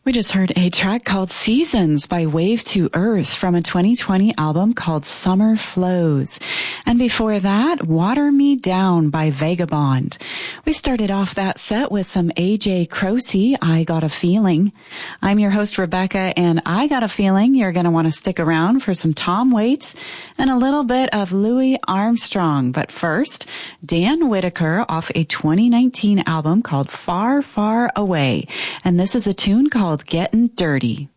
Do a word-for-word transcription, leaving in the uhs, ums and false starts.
We just heard a track called Seasons by Wave to Earth from a twenty twenty album called Summer Flows. And before that, Water Me Down by Vagabond. We started off that set with some A J Croce, I Got a Feeling. I'm your host, Rebecca, and I got a feeling you're going to want to stick around for some Tom Waits and a little bit of Louis Armstrong. But first, Dan Whitaker off a twenty nineteen album called Far, Far Away. And this is a tune called Getting Dirty.